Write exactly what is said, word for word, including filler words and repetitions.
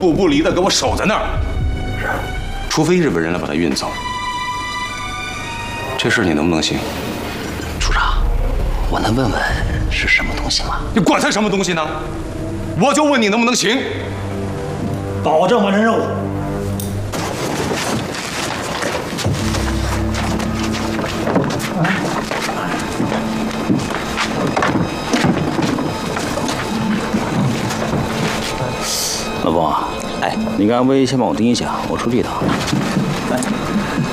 步不离的给我守在那儿。是，除非日本人来把他运走。这事你能不能行？ 处长，我能问问是什么东西吗？ 你管他什么东西呢？我就问你能不能行。 保证完成任务。 老公啊，哎，你跟阿威先帮我盯一下，我出去一趟。来。